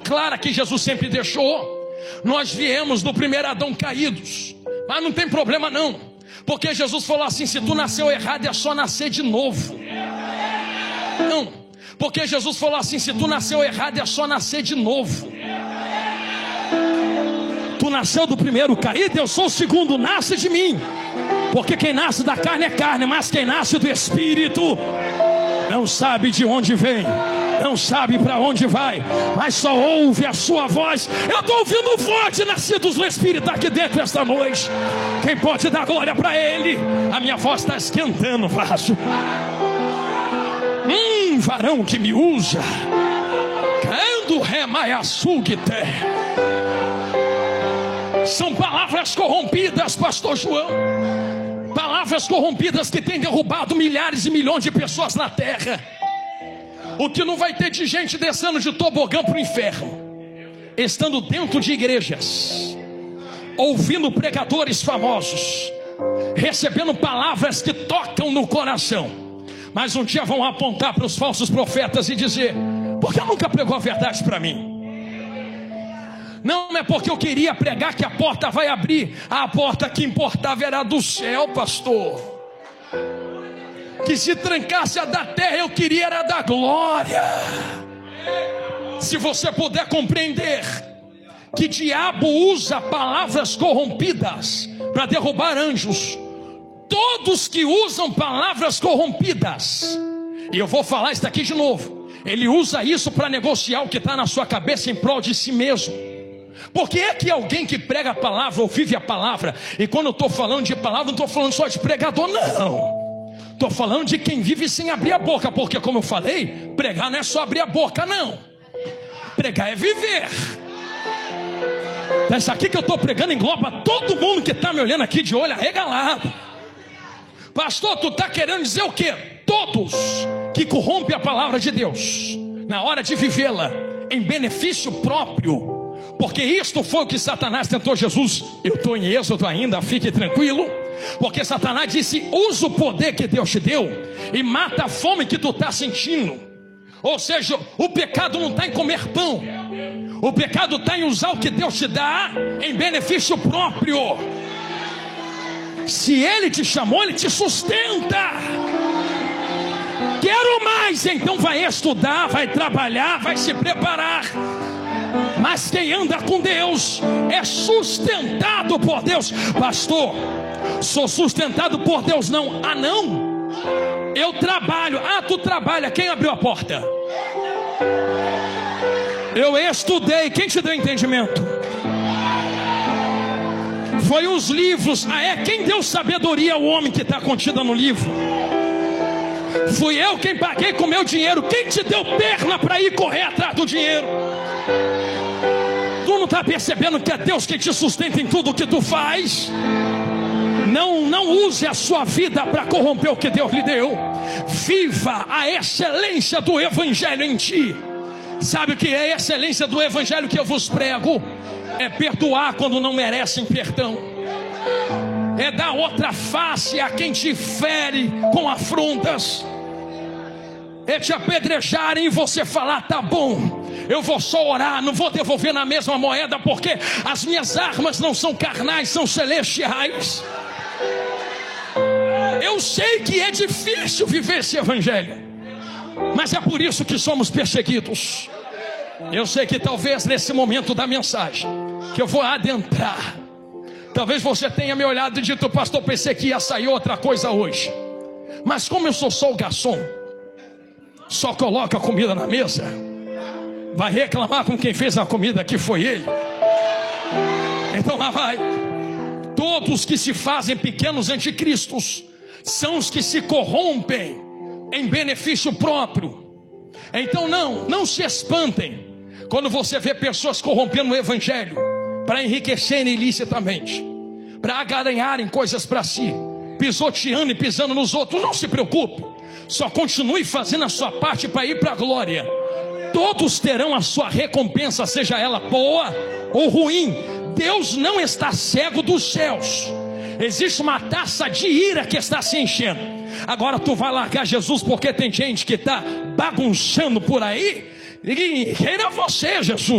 clara que Jesus sempre deixou. Nós viemos do primeiro Adão caídos, mas não tem problema não, porque Jesus falou assim: se tu nasceu errado é só nascer de novo. Não, porque Jesus falou assim: se tu nasceu errado é só nascer de novo. Tu nasceu do primeiro caído, eu sou o segundo, nasce de mim. Porque quem nasce da carne é carne, mas quem nasce do Espírito não sabe de onde vem, não sabe para onde vai, mas só ouve a sua voz. Eu estou ouvindo forte, nascidos do Espírito aqui dentro esta noite. Quem pode dar glória para Ele? A minha voz está esquentando, vaso. Varão que me usa, cando remaiaçugite. São palavras corrompidas, pastor João. Palavras corrompidas que têm derrubado milhares e milhões de pessoas na terra. O que não vai ter de gente descendo de tobogã para o inferno, estando dentro de igrejas, ouvindo pregadores famosos, recebendo palavras que tocam no coração, mas um dia vão apontar para os falsos profetas e dizer: por que nunca pregou a verdade para mim? Não é porque eu queria pregar que a porta vai abrir. A porta que importava era do céu, pastor. Que se trancasse a da terra, eu queria era da glória. Se você puder compreender que diabo usa palavras corrompidas para derrubar anjos, todos que usam palavras corrompidas, e eu vou falar isso daqui de novo, ele usa isso para negociar o que está na sua cabeça em prol de si mesmo. Porque é que alguém que prega a palavra ou vive a palavra, e quando eu estou falando de palavra, não estou falando só de pregador, não. Estou falando de quem vive sem abrir a boca. Porque, como eu falei, pregar não é só abrir a boca, não. Pregar é viver. Isso aqui que eu estou pregando engloba todo mundo que está me olhando aqui de olho arregalado. Pastor, tu está querendo dizer o quê? Todos que corrompem a palavra de Deus na hora de vivê-la em benefício próprio. Porque isto foi o que Satanás tentou Jesus. Eu estou em Êxodo ainda, fique tranquilo. Porque Satanás disse: usa o poder que Deus te deu e mata a fome que tu está sentindo. Ou seja, o pecado não está em comer pão, o pecado está em usar o que Deus te dá em benefício próprio. Se Ele te chamou, Ele te sustenta. Quero mais, então vai estudar, vai trabalhar, vai se preparar. Mas quem anda com Deus é sustentado por Deus. Pastor, sou sustentado por Deus não. Ah não? Eu trabalho. Ah, tu trabalha. Quem abriu a porta? Eu estudei. Quem te deu entendimento? Foi os livros. Ah é? Quem deu sabedoria ao homem que está contida no livro? Fui eu quem paguei com meu dinheiro. Quem te deu perna para ir correr atrás do dinheiro? Tu não está percebendo que é Deus que te sustenta em tudo que tu faz? Não use a sua vida para corromper o que Deus lhe deu. Viva a excelência do Evangelho em ti. Sabe o que é a excelência do Evangelho que eu vos prego? É perdoar quando não merecem perdão. É dar outra face a quem te fere com afrontas. É te apedrejarem e você falar: tá bom, eu vou só orar, não vou devolver na mesma moeda, porque as minhas armas não são carnais, são celestiais. Eu sei que é difícil viver esse evangelho, mas é por isso que somos perseguidos. Eu sei que talvez nesse momento da mensagem que eu vou adentrar, talvez você tenha me olhado e dito: pastor, pensei que ia sair outra coisa hoje. Mas como eu sou só o garçom, só coloca a comida na mesa, vai reclamar com quem fez a comida que foi ele. Então lá vai. Todos que se fazem pequenos anticristos são os que se corrompem em benefício próprio. Então não se espantem quando você vê pessoas corrompendo o evangelho para enriquecerem ilicitamente, para ganharem coisas para si, pisoteando e pisando nos outros. Não se preocupe, só continue fazendo a sua parte para ir para a glória. Todos terão a sua recompensa, seja ela boa ou ruim. Deus não está cego dos céus. Existe uma taça de ira que está se enchendo. Agora tu vai largar Jesus porque tem gente que está bagunçando por aí? E queira você, Jesus.